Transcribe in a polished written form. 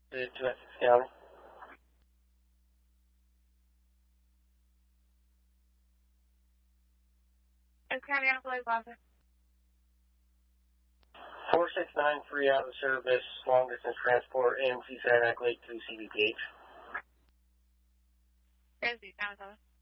to Essex County. County Envelope Office. 4693 out of service, long distance transport, AMC Saranac Lake to CBPH. Crazy, County Office.